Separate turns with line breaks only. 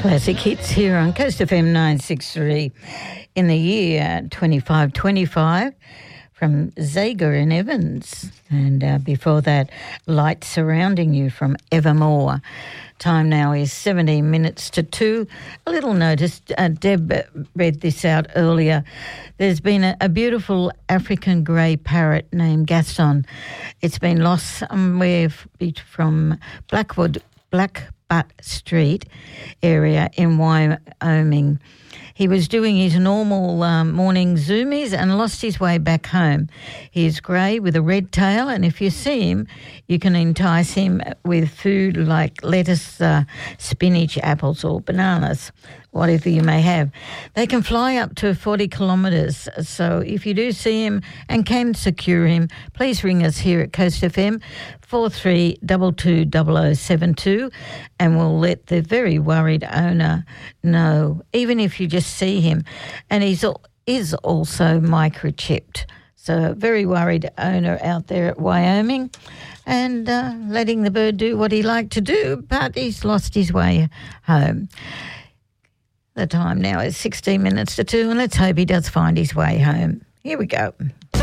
Classic hits here on Coast FM 963 in the year 2525 from Zager and Evans. And before that, Light Surrounding You from Evermore. Time now is 17 minutes to 2. A little notice, Deb read this out earlier. There's been a beautiful African grey parrot named Gaston. It's been lost somewhere from Blackbutt Street area in Wyoming. He was doing his normal morning zoomies and lost his way back home. He is grey with a red tail, and if you see him, you can entice him with food like lettuce, spinach, apples or bananas, whatever you may have. They can fly up to 40 kilometres, so if you do see him and can secure him, please ring us here at Coast FM 43220072 and we'll let the very worried owner know, even if you just see him. And he is also microchipped. So a very worried owner out there at Wyoming and letting the bird do what he liked to do, but he's lost his way home. The time now is 16 minutes to 2 and let's hope he does find his way home. Here we go.